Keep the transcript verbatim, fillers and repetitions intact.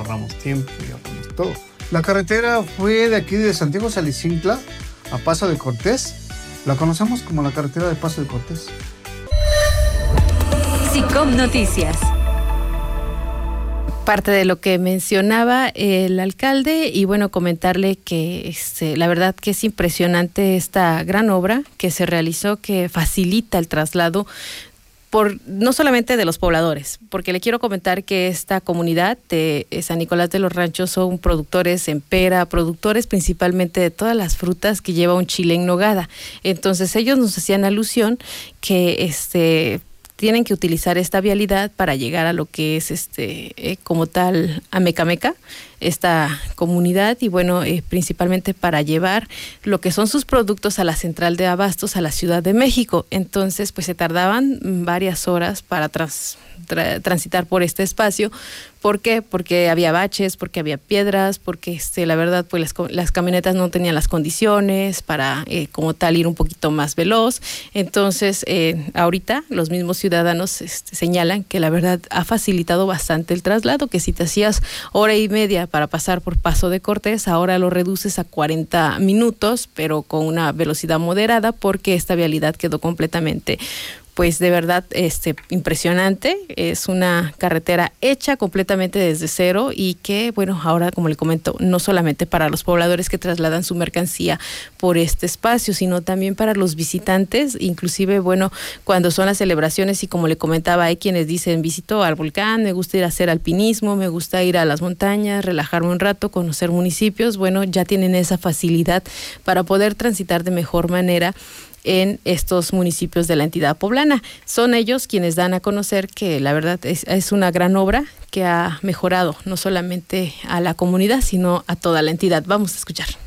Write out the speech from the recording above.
ahorramos tiempo y ahorramos todo. La carretera fue de aquí de Santiago Xalixintla a Paso de Cortés. La conocemos como la carretera de Paso de Cortés. SICOM Noticias. Parte de lo que mencionaba el alcalde y bueno, comentarle que este, la verdad que es impresionante esta gran obra que se realizó, que facilita el traslado por no solamente de los pobladores, porque le quiero comentar que esta comunidad de San Nicolás de los Ranchos son productores en pera, productores principalmente de todas las frutas que lleva un chile en nogada. Entonces ellos nos hacían alusión que este tienen que utilizar esta vialidad para llegar a lo que es este eh, como tal Amecameca, esta comunidad, y bueno, eh, principalmente para llevar lo que son sus productos a la central de abastos a la Ciudad de México. Entonces, pues se tardaban varias horas para trans, tra, transitar por este espacio. ¿Por qué? Porque había baches, porque había piedras, porque este, la verdad, pues las, las camionetas no tenían las condiciones para eh, como tal ir un poquito más veloz. Entonces, eh, ahorita los mismos ciudadanos este, señalan que la verdad ha facilitado bastante el traslado, que si te hacías hora y media para pasar por Paso de Cortés, ahora lo reduces a cuarenta minutos, pero con una velocidad moderada, porque esta vialidad quedó completamente, pues de verdad este, impresionante. Es una carretera hecha completamente desde cero y que, bueno, ahora, como le comento, no solamente para los pobladores que trasladan su mercancía por este espacio, sino también para los visitantes, inclusive, bueno, cuando son las celebraciones y como le comentaba, hay quienes dicen, visito al volcán, me gusta ir a hacer alpinismo, me gusta ir a las montañas, relajarme un rato, conocer municipios, bueno, ya tienen esa facilidad para poder transitar de mejor manera en estos municipios de la entidad poblana. Son ellos quienes dan a conocer que la verdad es, es una gran obra que ha mejorado no solamente a la comunidad, sino a toda la entidad. Vamos a escuchar.